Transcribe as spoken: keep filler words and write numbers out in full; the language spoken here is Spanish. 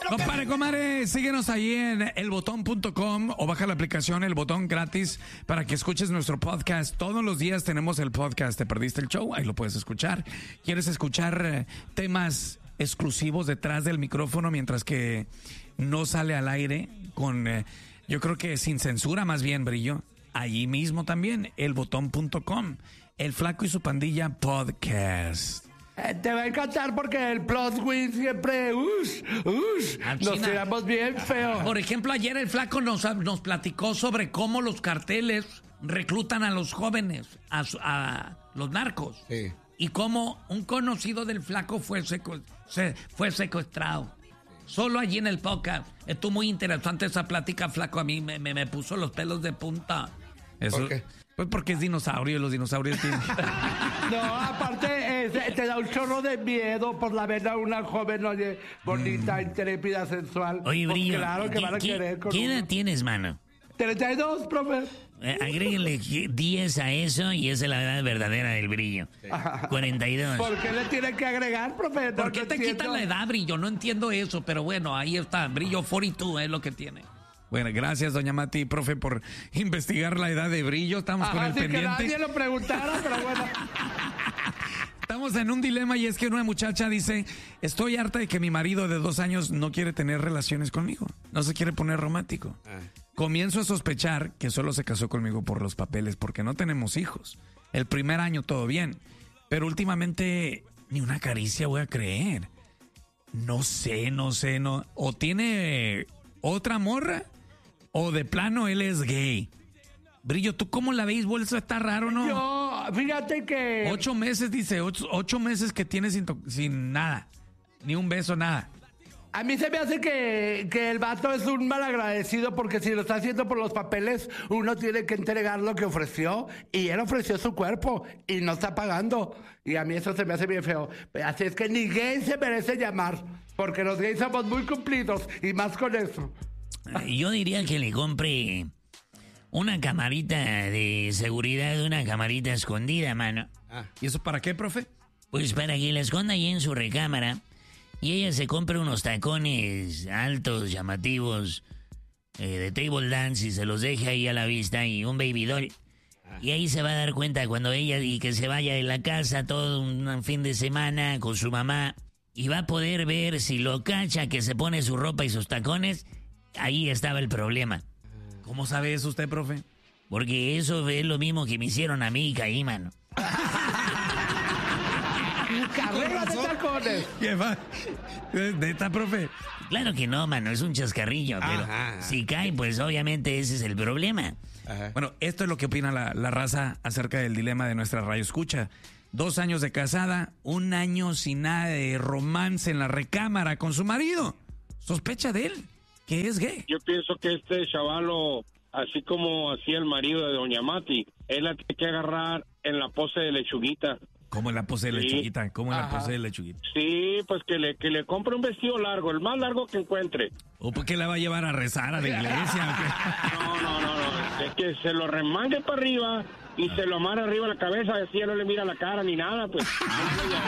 Compadre, comadre, síguenos ahí en el botón punto com o baja la aplicación El Botón gratis para que escuches nuestro podcast. Todos los días tenemos el podcast. ¿Te perdiste el show? Ahí lo puedes escuchar. ¿Quieres escuchar eh, temas exclusivos detrás del micrófono mientras que no sale al aire? Con, eh, yo creo que sin censura más bien, Brillo. Allí mismo también, el botón punto com. El Flaco y su Pandilla Podcast. Eh, te va a encantar porque el plot win siempre, ush, ush, nos tiramos bien feo. Por ejemplo, ayer el Flaco nos, nos platicó sobre cómo los carteles reclutan a los jóvenes, a, a los narcos. Sí. Y cómo un conocido del Flaco fue, secu se, fue secuestrado. Solo allí en el podcast. Estuvo muy interesante esa plática, Flaco. A mí me, me, me puso los pelos de punta. Eso, ¿Por qué? Pues porque es dinosaurio y los dinosaurios tienen... No, aparte eh, te da un chorro de miedo por la ver a una joven, oye, bonita, mm. intrépida, sensual. Oye, pues Brillo, claro que van a ¿qué, querer con ¿qué edad uno. tienes, mano? treinta y dos, profe. Eh, agréguenle diez a eso y esa es la edad verdadera del Brillo. cuarenta y dos. ¿Por qué le tienen que agregar, profe? No, ¿Por qué no te entiendo. quitan la edad, Brillo? No entiendo eso, pero bueno, ahí está. Brillo cuarenta y dos es lo que tiene. Bueno, gracias, doña Mati, profe, por investigar la edad de Brillo. Estamos Ajá, con el sin pendiente. que nadie lo preguntara, pero bueno. Estamos en un dilema y es que una muchacha dice, estoy harta de que mi marido de dos años no quiere tener relaciones conmigo. No se quiere poner romántico. Ah. Comienzo a sospechar que solo se casó conmigo por los papeles porque no tenemos hijos. El primer año todo bien, pero últimamente ni una caricia voy a creer. No sé, no sé, no. O tiene otra morra o de plano él es gay. Brillo, ¿tú cómo la veis? Eso está raro, ¿no? Yo, fíjate que... Ocho meses, dice, ocho, ocho meses que tiene sin, sin nada. Ni un beso, nada. A mí se me hace que, que el vato es un malagradecido porque si lo está haciendo por los papeles, uno tiene que entregar lo que ofreció. Y él ofreció su cuerpo y no está pagando. Y a mí eso se me hace bien feo. Así es que ni gay se merece llamar. Porque los gays somos muy cumplidos y más con eso. Yo diría que le compre una camarita de seguridad, una camarita escondida, mano. Ah, ¿y eso para qué, profe? Pues para que la esconda ahí en su recámara y ella se compre unos tacones altos, llamativos, eh, de table dance y se los deje ahí a la vista y un baby doll. Ah. Y ahí se va a dar cuenta cuando ella y que se vaya de la casa todo un fin de semana con su mamá y va a poder ver si lo cacha que se pone su ropa y sus tacones. Ahí estaba el problema. ¿Cómo sabe eso usted, profe? Porque eso es lo mismo que me hicieron a mí y caí, mano. ¡Carrera de tacones! ¿Qué va? ¿Neta, profe? Claro que no, mano, es un chascarrillo, pero ajá, si cae, pues obviamente ese es el problema. Ajá. Bueno, esto es lo que opina la, la raza acerca del dilema de nuestra radio escucha. Dos años de casada, un año sin nada de romance en la recámara con su marido. Sospecha de él, que es gay. Yo pienso que este chavalo, así como hacía el marido de doña Mati, él la tiene que agarrar en la pose de lechuguita. ¿Cómo en la pose de lechuguita? Sí. ¿Cómo en la pose de lechuguita? Sí, pues que le, que le compre un vestido largo, el más largo que encuentre. ¿O por qué la va a llevar a rezar a la iglesia? No, no, no, no, es que se lo remangue para arriba y se lo amarra arriba a la cabeza, así ya no le mira la cara ni nada, pues.